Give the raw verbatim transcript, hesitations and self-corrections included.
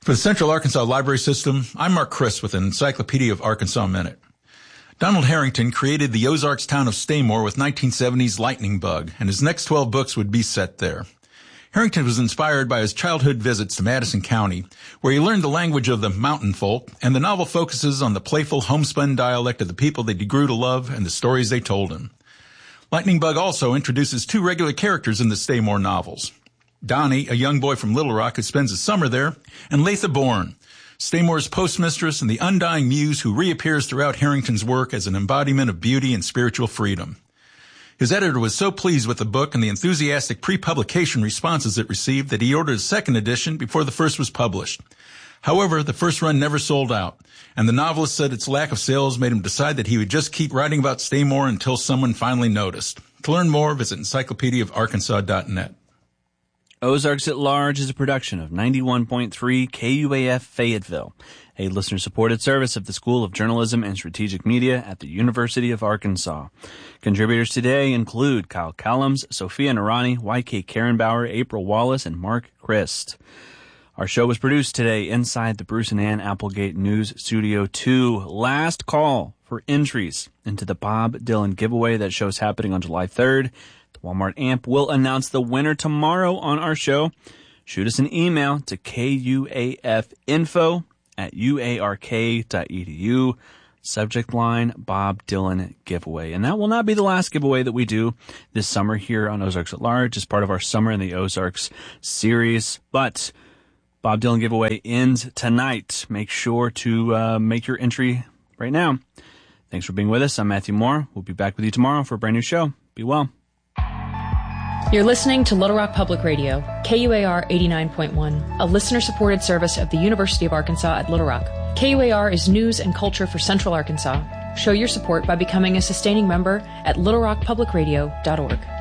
For the Central Arkansas Library System, I'm Mark Chris with an Encyclopedia of Arkansas Minute. Donald Harrington created the Ozarks town of Staymore with nineteen seventies Lightning Bug, and his next twelve books would be set there. Harrington was inspired by his childhood visits to Madison County, where he learned the language of the mountain folk, and the novel focuses on the playful homespun dialect of the people that he grew to love and the stories they told him. Lightning Bug also introduces two regular characters in the Staymore novels. Donnie, a young boy from Little Rock who spends his summer there, and Latha Bourne, Staymore's postmistress and the undying muse who reappears throughout Harrington's work as an embodiment of beauty and spiritual freedom. His editor was so pleased with the book and the enthusiastic pre-publication responses it received that he ordered a second edition before the first was published. However, the first run never sold out, and the novelist said its lack of sales made him decide that he would just keep writing about Staymore until someone finally noticed. To learn more, visit encyclopedia of arkansas dot net. Ozarks at Large is a production of ninety-one point three K U A F Fayetteville, a listener-supported service of the School of Journalism and Strategic Media at the University of Arkansas. Contributors today include Kyle Callums, Sophia Narani, Y K Karenbauer, April Wallace, and Mark Christ. Our show was produced today inside the Bruce and Ann Applegate News Studio two. Last call for entries into the Bob Dylan giveaway. That show's happening on July third. The Walmart Amp will announce the winner tomorrow on our show. Shoot us an email to kuafinfo at uark dot edu. Subject line, Bob Dylan giveaway. And that will not be the last giveaway that we do this summer here on Ozarks at Large as part of our Summer in the Ozarks series. But Bob Dylan giveaway ends tonight. Make sure to uh, make your entry right now. Thanks for being with us. I'm Matthew Moore. We'll be back with you tomorrow for a brand new show. Be well. You're listening to Little Rock Public Radio, K U A R eighty-nine point one, a listener-supported service of the University of Arkansas at Little Rock. K U A R is news and culture for Central Arkansas. Show your support by becoming a sustaining member at little rock public radio dot org.